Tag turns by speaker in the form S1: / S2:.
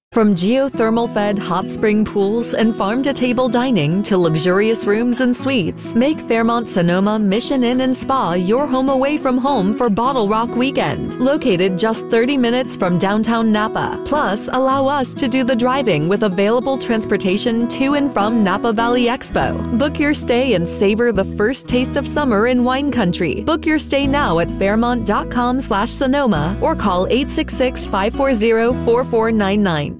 S1: From geothermal-fed hot spring pools and farm-to-table dining to luxurious rooms and suites, make Fairmont Sonoma Mission Inn and Spa your home away from home for Bottle Rock weekend. Located just 30 minutes from downtown Napa. Plus, allow us to do the driving with available transportation to and from Napa Valley Expo. Book your stay and savor the first taste of summer in wine country. Book your stay now at fairmont.com/Sonoma or call 866-540-4499.